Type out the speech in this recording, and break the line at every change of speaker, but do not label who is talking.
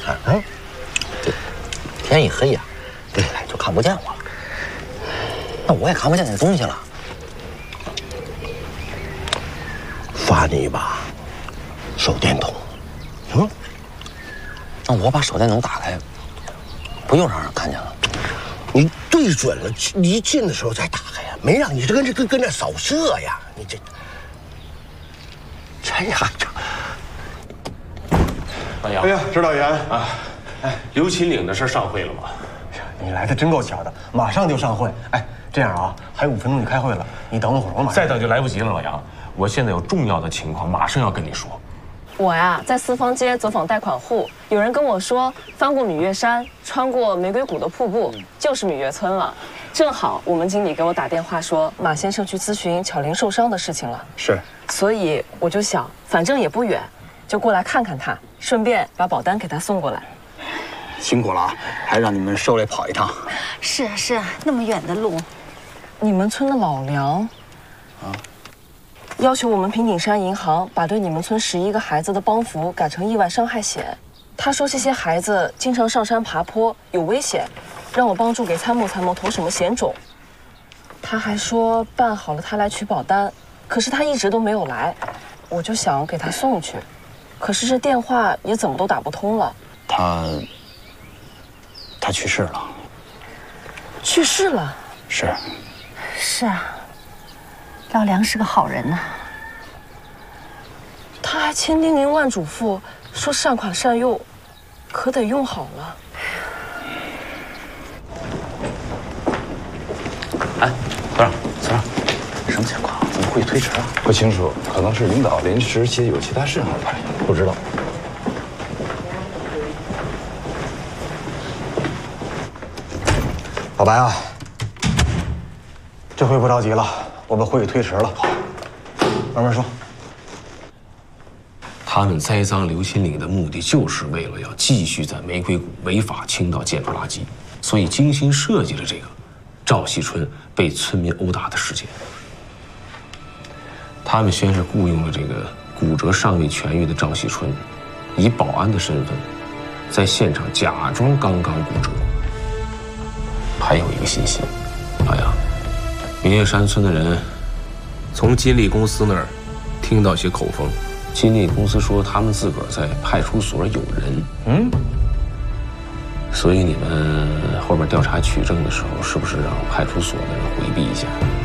对，天一黑呀，就看不见我了。那我也看不见那东西了。发你一把手电筒。那我把手电筒打开，不用让人看见了。你对准了，你一进的时候再打开呀，没让你跟这扫射呀，你这样整。
老杨，
哎呀，指导员
啊，刘秦岭的事上会了吗？
你来的真够巧的，马上就上会。哎，这样啊，还有5分钟就开会了，你等会儿，我马上。
再等就来不及了，老杨，我现在有重要的情况，马上要跟你说。
我呀，在四方街走访贷款户，有人跟我说，翻过芈月山，穿过玫瑰谷的瀑布，就是芈月村了。正好我们经理给我打电话说，马先生去咨询巧玲受伤的事情了。
是，
所以我就想，反正也不远，就过来看看他，顺便把保单给他送过来。
辛苦了啊，还让你们受累跑一趟。
是啊是啊，那么远的路。
你们村的老梁，要求我们平顶山银行把对你们村11个孩子的帮扶改成意外伤害险。他说这些孩子经常上山爬坡，有危险，让我帮助给参谋投什么险种。他还说办好了他来取保单，可是他一直都没有来，我就想给他送去，可是这电话也怎么都打不通了。
他去世了。
去世了？
是。
是啊，老梁是个好人呐。
他还千叮咛万嘱咐说善款善用，可得用好了。
哎，组长，什么情况？怎么会推迟啊？
不清楚，可能是领导临时有其他事安排，不知道。
老白啊，这回不着急了，我把会议推迟了。慢慢说。
他们栽赃刘秦岭的目的，就是为了要继续在玫瑰谷违法倾倒建筑垃圾，所以精心设计了这个赵喜春被村民殴打的事件。他们先是雇佣了这个骨折尚未痊愈的赵喜春，以保安的身份，在现场假装刚刚骨折。还有一个信息，老杨，明月山村的人从金利公司那儿听到些口风。金利公司说他们自个儿在派出所有人，所以你们后面调查取证的时候，是不是让派出所的人回避一下？